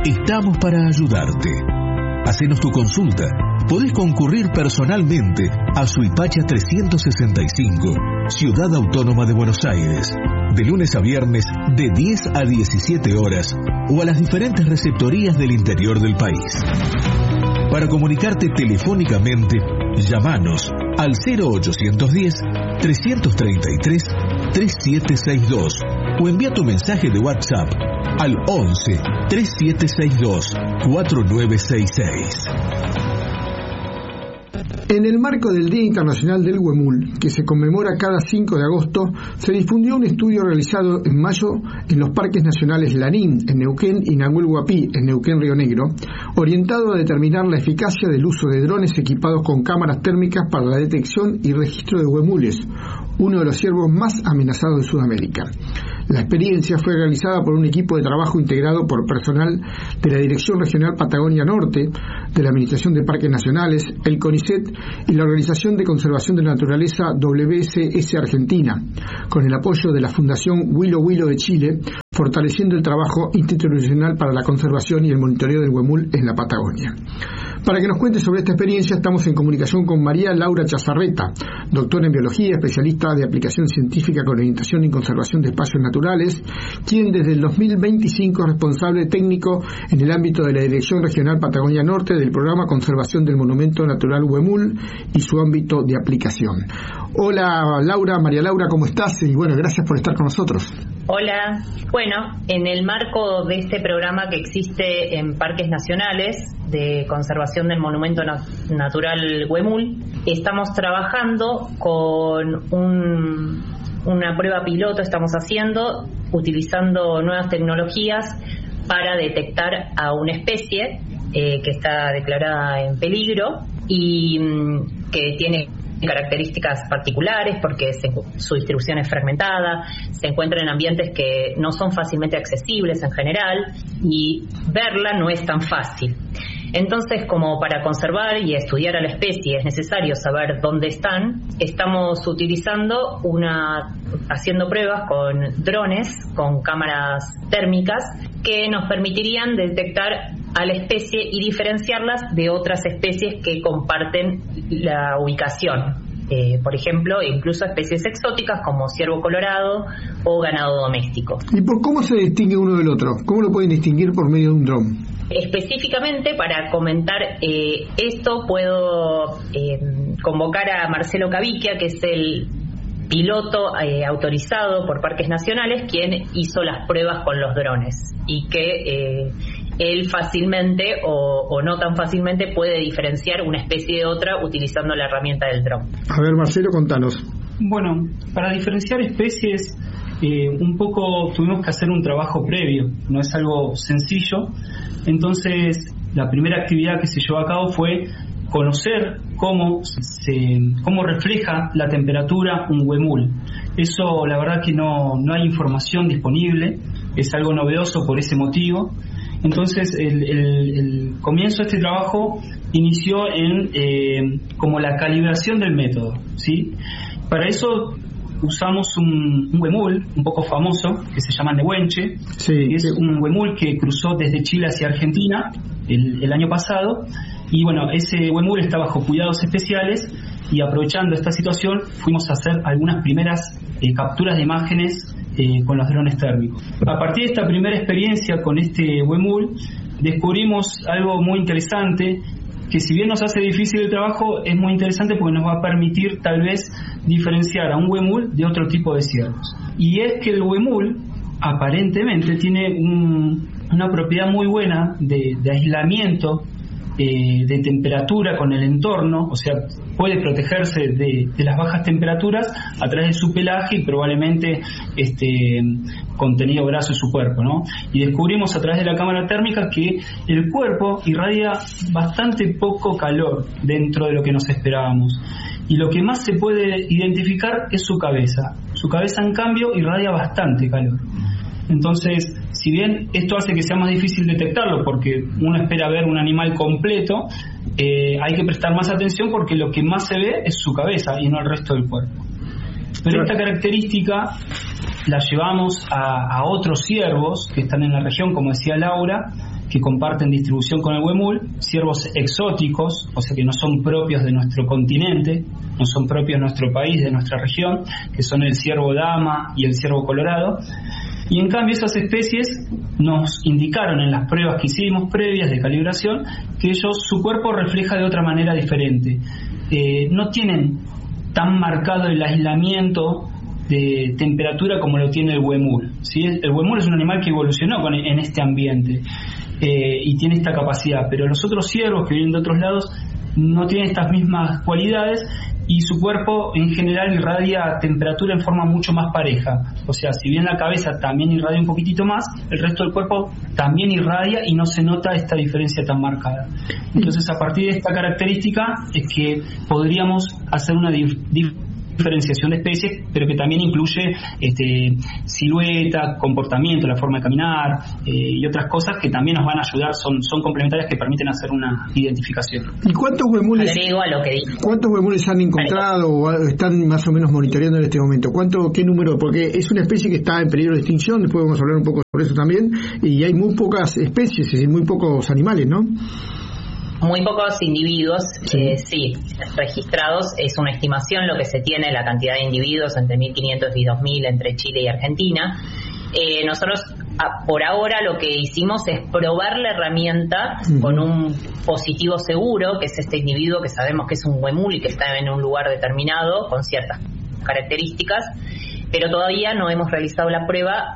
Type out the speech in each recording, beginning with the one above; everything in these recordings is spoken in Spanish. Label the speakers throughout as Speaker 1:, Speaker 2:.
Speaker 1: estamos para ayudarte. Hacenos tu consulta. Podés concurrir personalmente a Suipacha 365, Ciudad Autónoma de Buenos Aires, de lunes a viernes de 10 a 17 horas o a las diferentes receptorías del interior del país. Para comunicarte telefónicamente, llamanos al 0810-333-3762 o envía tu mensaje de WhatsApp al 11-3762-4966.
Speaker 2: En el marco del Día Internacional del Huemul, que se conmemora cada 5 de agosto, se difundió un estudio realizado en mayo en los parques nacionales Lanín, en Neuquén, y Nahuel Huapi, en Neuquén, Río Negro, orientado a determinar la eficacia del uso de drones equipados con cámaras térmicas para la detección y registro de huemules, uno de los ciervos más amenazados de Sudamérica. La experiencia fue realizada por un equipo de trabajo integrado por personal de la Dirección Regional Patagonia Norte, de la Administración de Parques Nacionales, el CONICET y la Organización de Conservación de la Naturaleza WSS Argentina, con el apoyo de la Fundación Huilo Huilo de Chile, fortaleciendo el trabajo institucional para la conservación y el monitoreo del huemul en la Patagonia. Para que nos cuente sobre esta experiencia, estamos en comunicación con María Laura Chazarreta, doctora en biología, especialista de aplicación científica con orientación y conservación de espacios naturales, quien desde el 2025 es responsable técnico en el ámbito de la Dirección Regional Patagonia Norte del programa Conservación del Monumento Natural Huemul y su ámbito de aplicación. Hola Laura, María Laura, ¿cómo estás? Y bueno, gracias por estar con nosotros.
Speaker 3: Hola, bueno, en el marco de este programa que existe en parques nacionales de conservación del monumento natural Huemul, estamos trabajando con una prueba piloto, estamos haciendo, utilizando nuevas tecnologías para detectar a una especie que está declarada en peligro y que tiene características particulares porque su distribución es fragmentada, se encuentra en ambientes que no son fácilmente accesibles en general y verla no es tan fácil. Entonces, como para conservar y estudiar a la especie es necesario saber dónde están, estamos haciendo pruebas con drones, con cámaras térmicas que nos permitirían detectar a la especie y diferenciarlas de otras especies que comparten la ubicación. Por ejemplo, incluso especies exóticas como ciervo colorado o ganado doméstico.
Speaker 2: ¿Y por cómo se distingue uno del otro? ¿Cómo lo pueden distinguir por medio de un dron?
Speaker 3: Específicamente, para comentar esto, puedo convocar a Marcelo Caviquia, que es el piloto autorizado por Parques Nacionales, quien hizo las pruebas con los drones y que él fácilmente o no tan fácilmente puede diferenciar una especie de otra utilizando la herramienta del dron.
Speaker 2: A ver, Marcelo, contanos.
Speaker 4: Bueno, para diferenciar especies un poco tuvimos que hacer un trabajo previo, no es algo sencillo. Entonces, la primera actividad que se llevó a cabo fue conocer cómo refleja la temperatura un huemul. Eso, la verdad que no hay información disponible, es algo novedoso por ese motivo. Entonces, el comienzo de este trabajo inició en como la calibración del método, ¿sí? Para eso usamos un huemul un poco famoso que se llama Nehuenche,
Speaker 2: sí,
Speaker 4: que es un huemul que cruzó desde Chile hacia Argentina el año pasado, y bueno, ese huemul está bajo cuidados especiales y aprovechando esta situación fuimos a hacer algunas primeras capturas de imágenes con los drones térmicos. A partir de esta primera experiencia con este huemul descubrimos algo muy interesante, que si bien nos hace difícil el trabajo, es muy interesante porque nos va a permitir tal vez diferenciar a un huemul de otro tipo de ciervos. Y es que el huemul aparentemente tiene una propiedad muy buena de aislamiento, de temperatura con el entorno, o sea, puede protegerse de las bajas temperaturas a través de su pelaje y probablemente contenido graso de su cuerpo, ¿no? Y descubrimos a través de la cámara térmica que el cuerpo irradia bastante poco calor dentro de lo que nos esperábamos. Y lo que más se puede identificar es su cabeza. Su cabeza, en cambio, irradia bastante calor. Entonces, si bien esto hace que sea más difícil detectarlo porque uno espera ver un animal completo, hay que prestar más atención porque lo que más se ve es su cabeza y no el resto del cuerpo. Pero esta característica la llevamos a otros ciervos que están en la región, como decía Laura, que comparten distribución con el huemul, ciervos exóticos, o sea que no son propios de nuestro continente, no son propios de nuestro país, de nuestra región, que son el ciervo dama y el ciervo colorado. Y en cambio esas especies nos indicaron en las pruebas que hicimos previas de calibración que su cuerpo refleja de otra manera diferente. No tienen tan marcado el aislamiento de temperatura como lo tiene el huemul, ¿sí? El huemul es un animal que evolucionó en este ambiente y tiene esta capacidad, pero los otros ciervos que vienen de otros lados no tienen estas mismas cualidades y su cuerpo en general irradia temperatura en forma mucho más pareja. O sea, si bien la cabeza también irradia un poquitito más, el resto del cuerpo también irradia y no se nota esta diferencia tan marcada. Entonces, a partir de esta característica es que podríamos hacer una diferenciación de especies, pero que también incluye silueta, comportamiento, la forma de caminar y otras cosas que también nos van a ayudar, son complementarias que permiten hacer una identificación.
Speaker 2: ¿Y cuántos huemules han encontrado o están más o menos monitoreando en este momento? ¿Qué número? Porque es una especie que está en peligro de extinción, después vamos a hablar un poco sobre eso también, y hay muy pocas especies, es decir, muy pocos animales, ¿no?
Speaker 3: Muy pocos individuos, sí, registrados. Es una estimación lo que se tiene, la cantidad de individuos, entre 1.500 y 2.000 entre Chile y Argentina. Nosotros, por ahora, lo que hicimos es probar la herramienta con un positivo seguro, que es este individuo que sabemos que es un huemul y que está en un lugar determinado, con ciertas características, pero todavía no hemos realizado la prueba.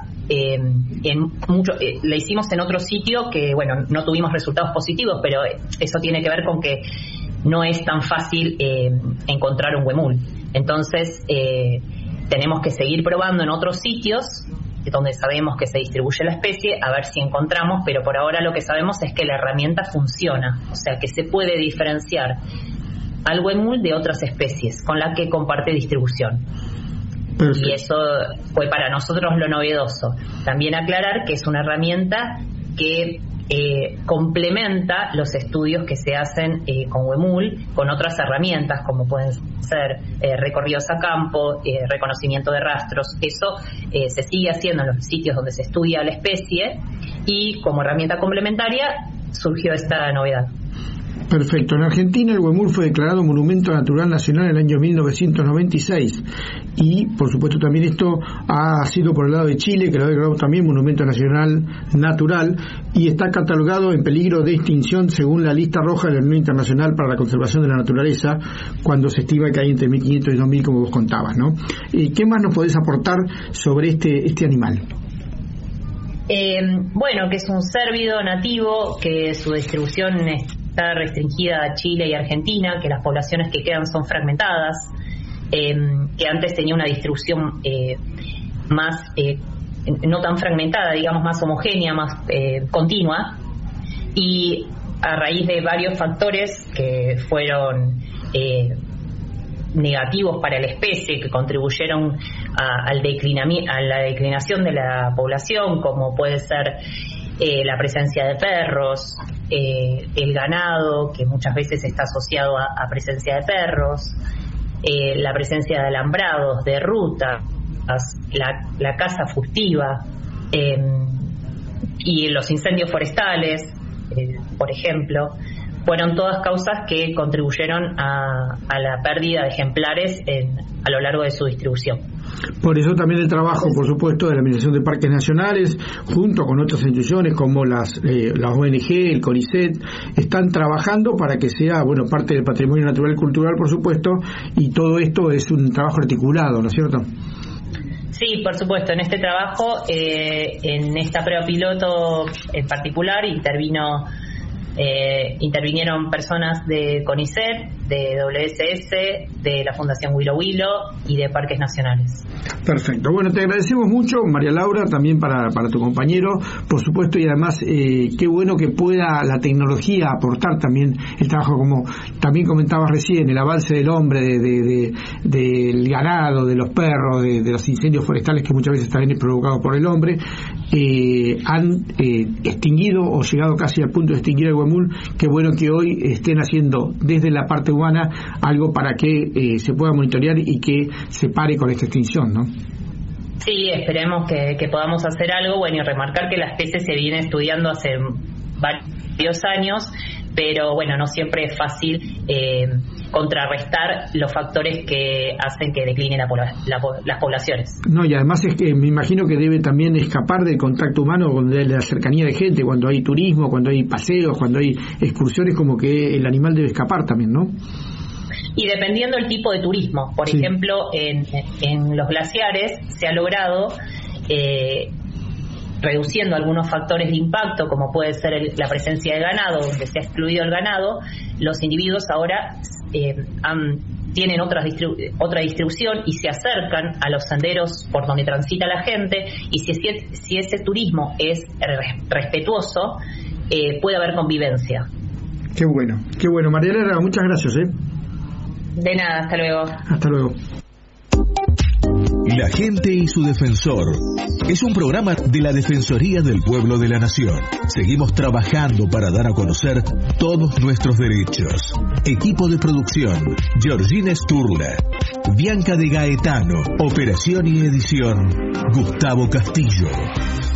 Speaker 3: La hicimos en otro sitio que, bueno, no tuvimos resultados positivos, pero eso tiene que ver con que no es tan fácil encontrar un huemul. Entonces, tenemos que seguir probando en otros sitios donde sabemos que se distribuye la especie, a ver si encontramos, pero por ahora lo que sabemos es que la herramienta funciona, o sea que se puede diferenciar al huemul de otras especies con las que comparte distribución. Perfecto. Y eso fue para nosotros lo novedoso. También aclarar que es una herramienta que complementa los estudios que se hacen con huemul con otras herramientas como pueden ser recorridos a campo, reconocimiento de rastros. Eso se sigue haciendo en los sitios donde se estudia la especie y como herramienta complementaria surgió esta novedad.
Speaker 2: Perfecto. En Argentina el huemul fue declarado Monumento Natural Nacional en el año 1996 y por supuesto también esto ha sido por el lado de Chile, que lo ha declarado también Monumento Nacional Natural y está catalogado en peligro de extinción según la lista roja de la Unión Internacional para la Conservación de la Naturaleza, cuando se estima que hay entre 1.500 y 2.000, como vos contabas, ¿no? ¿Qué más nos podés aportar sobre este animal?
Speaker 3: Bueno, que es un cérvido nativo, que su distribución está restringida a Chile y Argentina, que las poblaciones que quedan son fragmentadas, que antes tenía una distribución más, no tan fragmentada, digamos más homogénea, más continua, y a raíz de varios factores que fueron negativos para la especie, que contribuyeron a la declinación de la población, como puede ser la presencia de perros, el ganado, que muchas veces está asociado a presencia de perros, la presencia de alambrados, de rutas, la caza furtiva y los incendios forestales, por ejemplo, fueron todas causas que contribuyeron a la pérdida de ejemplares a lo largo de su distribución.
Speaker 2: Por eso también el trabajo, por supuesto, de la Administración de Parques Nacionales, junto con otras instituciones como las ONG, el CONICET, están trabajando para que sea, bueno, parte del patrimonio natural y cultural, por supuesto, y todo esto es un trabajo articulado, ¿no es cierto?
Speaker 3: Sí, por supuesto. En este trabajo, en esta prueba piloto en particular, intervinieron personas de CONICET, de WSS, de la Fundación Willow Willow y de Parques Nacionales.
Speaker 2: Perfecto. Bueno, te agradecemos mucho, María Laura, también para tu compañero, por supuesto, y además qué bueno que pueda la tecnología aportar también el trabajo, como también comentabas recién, el avance del hombre, del ganado, de los perros, de los incendios forestales que muchas veces también es provocado por el hombre, han extinguido o llegado casi al punto de extinguir el huemul. Qué bueno que hoy estén haciendo desde la parte humana algo para que se pueda monitorear y que se pare con esta extinción, ¿no?
Speaker 3: Sí, esperemos que podamos hacer algo. Bueno, y remarcar que la especie se viene estudiando hace varios años, pero bueno, no siempre es fácil contrarrestar los factores que hacen que declinen las poblaciones.
Speaker 2: No, y además es que me imagino que debe también escapar del contacto humano, de la cercanía de gente, cuando hay turismo, cuando hay paseos, cuando hay excursiones, como que el animal debe escapar también, ¿no?
Speaker 3: Y dependiendo del tipo de turismo, por ejemplo, en los glaciares se ha logrado, reduciendo algunos factores de impacto, como puede ser la presencia de ganado, donde se ha excluido el ganado, los individuos ahora tienen otra distribución y se acercan a los senderos por donde transita la gente, y si ese turismo es respetuoso, puede haber convivencia.
Speaker 2: Qué bueno. María Lara, muchas gracias.
Speaker 3: De nada, hasta luego.
Speaker 2: Hasta luego.
Speaker 1: La gente y su defensor es un programa de la Defensoría del Pueblo de la Nación. Seguimos trabajando para dar a conocer todos nuestros derechos. Equipo de producción: Georgina Sturla, Bianca de Gaetano. Operación y edición: Gustavo Castillo.